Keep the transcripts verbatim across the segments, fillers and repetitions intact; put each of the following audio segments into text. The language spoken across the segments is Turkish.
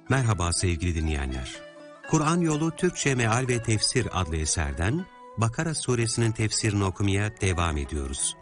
Merhaba sevgili dinleyenler. Kur'an Yolu Türkçe Meal ve Tefsir adlı eserden Bakara suresinin tefsirini okumaya devam ediyoruz.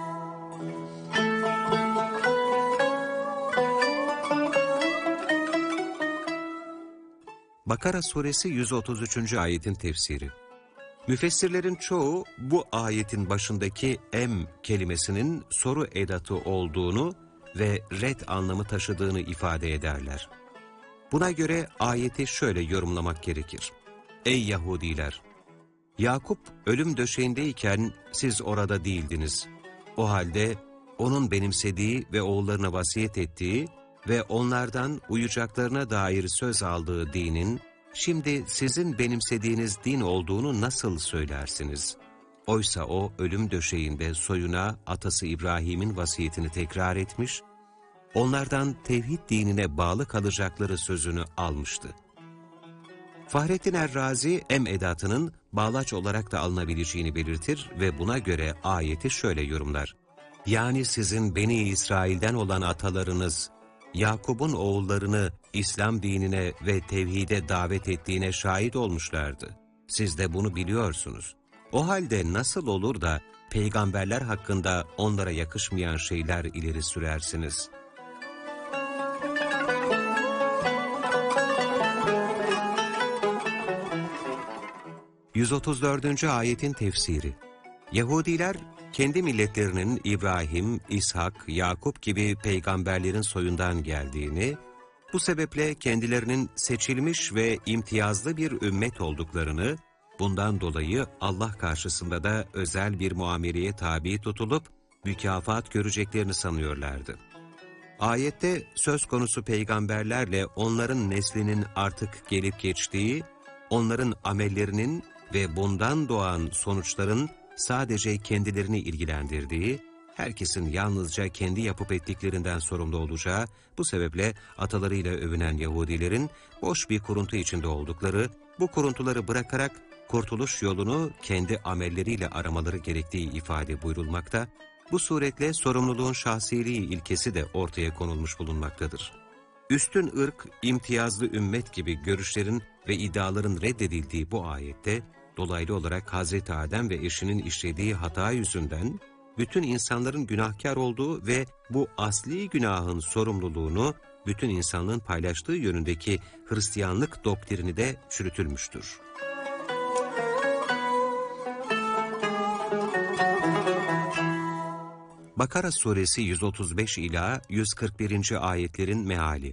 Bakara suresi yüz otuz üçüncü ayetin tefsiri. Müfessirlerin çoğu bu ayetin başındaki em kelimesinin soru edatı olduğunu ve red anlamı taşıdığını ifade ederler. Buna göre ayeti şöyle yorumlamak gerekir. Ey Yahudiler! Yakup ölüm döşeğindeyken siz orada değildiniz. O halde onun benimsediği ve oğullarına vasiyet ettiği ve onlardan uyacaklarına dair söz aldığı dinin, şimdi sizin benimsediğiniz din olduğunu nasıl söylersiniz? Oysa o ölüm döşeğinde soyuna atası İbrahim'in vasiyetini tekrar etmiş, onlardan tevhid dinine bağlı kalacakları sözünü almıştı. Fahrettin Er-Razi em edatının bağlaç olarak da alınabileceğini belirtir ve buna göre ayeti şöyle yorumlar. Yani sizin Beni İsrail'den olan atalarınız, Yakup'un oğullarını İslam dinine ve tevhide davet ettiğine şahit olmuşlardı. Siz de bunu biliyorsunuz. O halde nasıl olur da peygamberler hakkında onlara yakışmayan şeyler ileri sürersiniz? yüz otuz dördüncü ayetin tefsiri. Yahudiler kendi milletlerinin İbrahim, İshak, Yakup gibi peygamberlerin soyundan geldiğini, bu sebeple kendilerinin seçilmiş ve imtiyazlı bir ümmet olduklarını, bundan dolayı Allah karşısında da özel bir muameleye tabi tutulup mükafat göreceklerini sanıyorlardı. Ayette söz konusu peygamberlerle onların neslinin artık gelip geçtiği, onların amellerinin ve bundan doğan sonuçların sadece kendilerini ilgilendirdiği, herkesin yalnızca kendi yapıp ettiklerinden sorumlu olacağı, bu sebeple atalarıyla övünen Yahudilerin boş bir kuruntu içinde oldukları, bu kuruntuları bırakarak kurtuluş yolunu kendi amelleriyle aramaları gerektiği ifade buyurulmakta, bu suretle sorumluluğun şahsiliği ilkesi de ortaya konulmuş bulunmaktadır. Üstün ırk, imtiyazlı ümmet gibi görüşlerin ve iddiaların reddedildiği bu ayette, dolaylı olarak Hazreti Adem ve eşinin işlediği hata yüzünden, bütün insanların günahkar olduğu ve bu asli günahın sorumluluğunu bütün insanlığın paylaştığı yönündeki Hristiyanlık doktrini de çürütülmüştür. Bakara suresi yüz otuz beş ila yüz kırk birinci ayetlerin meali.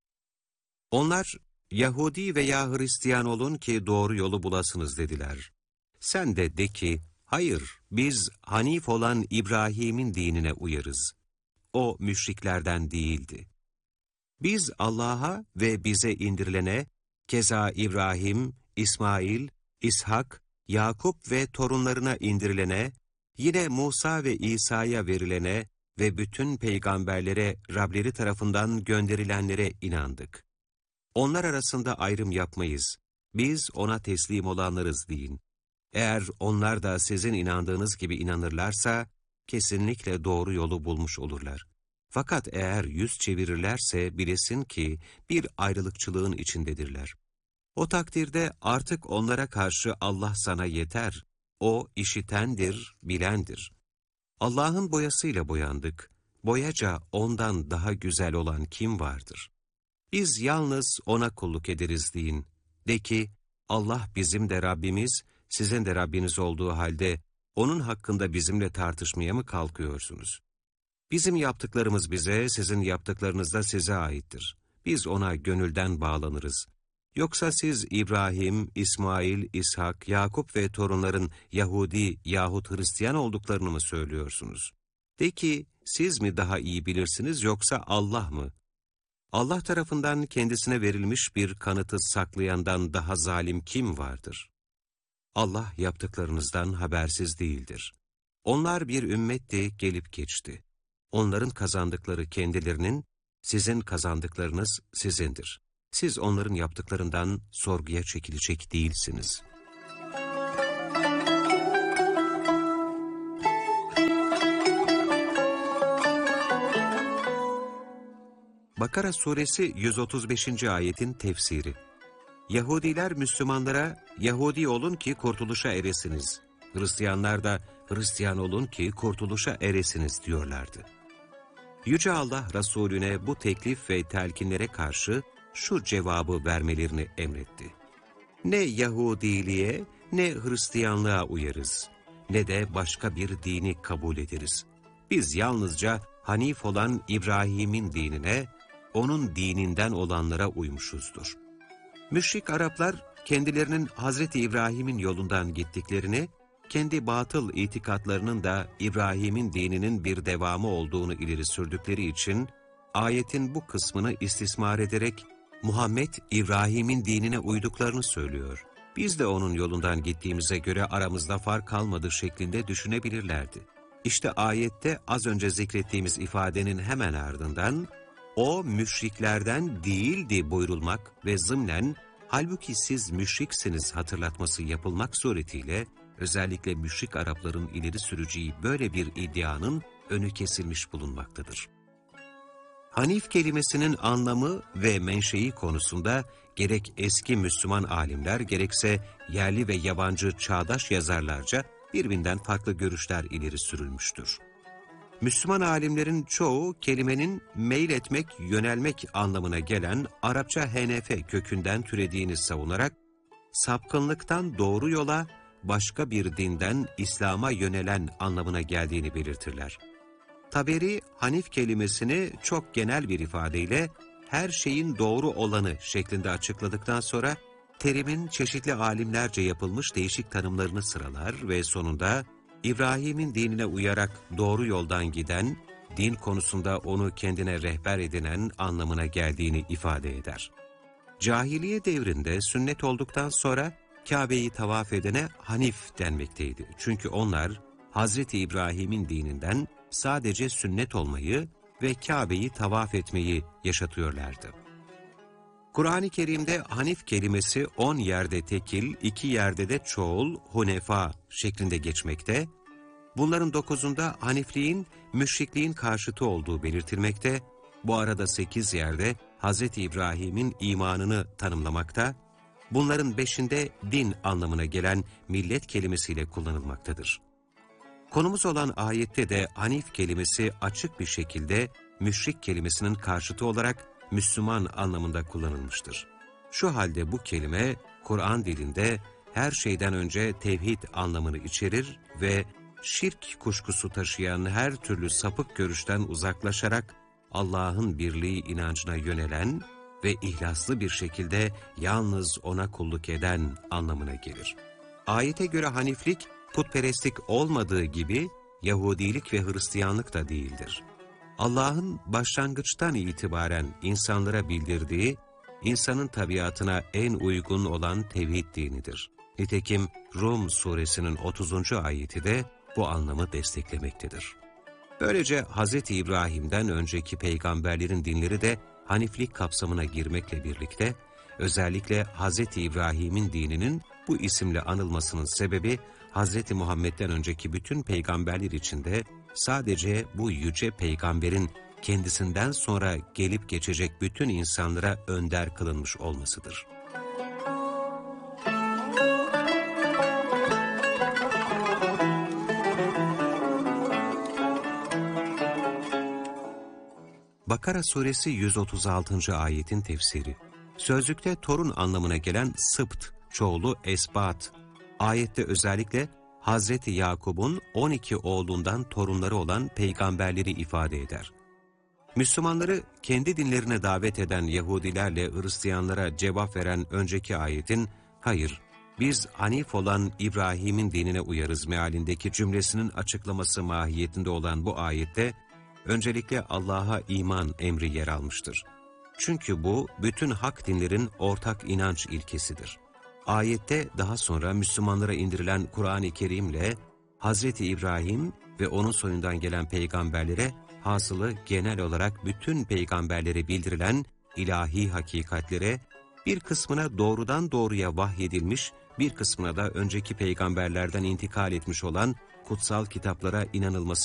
Onlar, Yahudi veya Hristiyan olun ki doğru yolu bulasınız dediler. Sen de de ki, hayır, biz Hanif olan İbrahim'in dinine uyarız. O müşriklerden değildi. Biz Allah'a ve bize indirilene, keza İbrahim, İsmail, İshak, Yakup ve torunlarına indirilene, yine Musa ve İsa'ya verilene ve bütün peygamberlere Rableri tarafından gönderilenlere inandık. Onlar arasında ayrım yapmayız. Biz ona teslim olanlarız deyin. Eğer onlar da sizin inandığınız gibi inanırlarsa, kesinlikle doğru yolu bulmuş olurlar. Fakat eğer yüz çevirirlerse bilesin ki bir ayrılıkçılığın içindedirler. O takdirde artık onlara karşı Allah sana yeter. O işitendir, bilendir. Allah'ın boyasıyla boyandık. Boyaca ondan daha güzel olan kim vardır? Biz yalnız ona kulluk ederiz deyin. De ki, Allah bizim de Rabbimiz, sizin de Rabbiniz olduğu halde, onun hakkında bizimle tartışmaya mı kalkıyorsunuz? Bizim yaptıklarımız bize, sizin yaptıklarınız da size aittir. Biz ona gönülden bağlanırız. Yoksa siz İbrahim, İsmail, İshak, Yakup ve torunların Yahudi yahut Hristiyan olduklarını mı söylüyorsunuz? De ki, siz mi daha iyi bilirsiniz yoksa Allah mı? Allah tarafından kendisine verilmiş bir kanıtı saklayandan daha zalim kim vardır? Allah yaptıklarınızdan habersiz değildir. Onlar bir ümmetti, gelip geçti. Onların kazandıkları kendilerinin, sizin kazandıklarınız sizindir. Siz onların yaptıklarından sorguya çekilecek değilsiniz. Bakara suresi yüz otuz beşinci ayetin tefsiri. Yahudiler Müslümanlara Yahudi olun ki kurtuluşa eresiniz, Hristiyanlar da Hristiyan olun ki kurtuluşa eresiniz diyorlardı. Yüce Allah Resulüne bu teklif ve telkinlere karşı şu cevabı vermelerini emretti. Ne Yahudiliğe ne Hristiyanlığa uyarız, ne de başka bir dini kabul ederiz. Biz yalnızca Hanif olan İbrahim'in dinine, onun dininden olanlara uymuşuzdur. Müşrik Araplar kendilerinin Hazreti İbrahim'in yolundan gittiklerini, kendi batıl itikatlarının da İbrahim'in dininin bir devamı olduğunu ileri sürdükleri için, ayetin bu kısmını istismar ederek, Muhammed İbrahim'in dinine uyduklarını söylüyor. Biz de onun yolundan gittiğimize göre aramızda fark kalmadı şeklinde düşünebilirlerdi. İşte ayette az önce zikrettiğimiz ifadenin hemen ardından, o müşriklerden değildi buyrulmak ve zımnen, halbuki siz müşriksiniz hatırlatması yapılmak suretiyle, özellikle müşrik Arapların ileri süreceği böyle bir iddianın önü kesilmiş bulunmaktadır. Hanif kelimesinin anlamı ve menşei konusunda gerek eski Müslüman alimler gerekse yerli ve yabancı çağdaş yazarlarca birbirinden farklı görüşler ileri sürülmüştür. Müslüman alimlerin çoğu kelimenin meyil etmek, yönelmek anlamına gelen Arapça henefe kökünden türediğini savunarak, sapkınlıktan doğru yola, başka bir dinden İslam'a yönelen anlamına geldiğini belirtirler. Taberi, Hanif kelimesini çok genel bir ifadeyle her şeyin doğru olanı şeklinde açıkladıktan sonra, terimin çeşitli alimlerce yapılmış değişik tanımlarını sıralar ve sonunda İbrahim'in dinine uyarak doğru yoldan giden, din konusunda onu kendine rehber edinen anlamına geldiğini ifade eder. Cahiliye devrinde sünnet olduktan sonra Kabe'yi tavaf edene Hanif denmekteydi. Çünkü onlar Hazreti İbrahim'in dininden sadece sünnet olmayı ve Kabe'yi tavaf etmeyi yaşatıyorlardı. Kur'an-ı Kerim'de Hanif kelimesi on yerde tekil, iki yerde de çoğul, hunefa şeklinde geçmekte. Bunların dokuzunda Hanifliğin, müşrikliğin karşıtı olduğu belirtilmekte. Bu arada sekiz yerde Hazreti İbrahim'in imanını tanımlamakta. Bunların beşinde din anlamına gelen millet kelimesiyle kullanılmaktadır. Konumuz olan ayette de Hanif kelimesi açık bir şekilde müşrik kelimesinin karşıtı olarak Müslüman anlamında kullanılmıştır. Şu halde bu kelime Kur'an dilinde her şeyden önce tevhid anlamını içerir ve şirk kuşkusu taşıyan her türlü sapık görüşten uzaklaşarak Allah'ın birliği inancına yönelen ve ihlaslı bir şekilde yalnız O'na kulluk eden anlamına gelir. Ayete göre Haniflik, putperestlik olmadığı gibi Yahudilik ve Hristiyanlık da değildir. Allah'ın başlangıçtan itibaren insanlara bildirdiği, insanın tabiatına en uygun olan tevhid dinidir. Nitekim Rum suresinin otuzuncu ayeti de bu anlamı desteklemektedir. Böylece Hz. İbrahim'den önceki peygamberlerin dinleri de Haniflik kapsamına girmekle birlikte, özellikle Hz. İbrahim'in dininin bu isimle anılmasının sebebi, Hz. Muhammed'den önceki bütün peygamberler içinde sadece bu yüce peygamberin kendisinden sonra gelip geçecek bütün insanlara önder kılınmış olmasıdır. Bakara suresi yüz otuz altıncı ayetin tefsiri. Sözlükte torun anlamına gelen sıbt, çoğulu esbat. Ayette özellikle Hazreti Yakub'un on iki oğlundan torunları olan peygamberleri ifade eder. Müslümanları kendi dinlerine davet eden Yahudilerle Hristiyanlara cevap veren önceki ayetin, hayır, biz Hanif olan İbrahim'in dinine uyarız mealindeki cümlesinin açıklaması mahiyetinde olan bu ayette, öncelikle Allah'a iman emri yer almıştır. Çünkü bu, bütün hak dinlerin ortak inanç ilkesidir. Ayette daha sonra Müslümanlara indirilen Kur'an-ı Kerim'le Hazreti İbrahim ve onun soyundan gelen peygamberlere, hasılı genel olarak bütün peygamberlere bildirilen ilahi hakikatlere, bir kısmına doğrudan doğruya vahyedilmiş, bir kısmına da önceki peygamberlerden intikal etmiş olan kutsal kitaplara inanılması